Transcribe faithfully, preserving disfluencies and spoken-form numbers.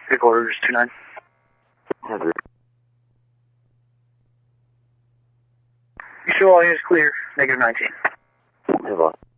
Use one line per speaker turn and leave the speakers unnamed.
Three quarters, two nine.
Hundred.
You show all units clear, negative nineteen.
Hey, boss.